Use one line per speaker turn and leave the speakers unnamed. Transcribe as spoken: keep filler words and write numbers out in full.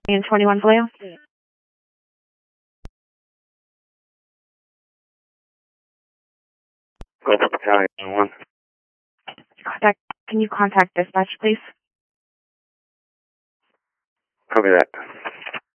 And twenty-one Vallejo.
Golden Battalion one.
Contact, can you contact dispatch, please?
Copy that.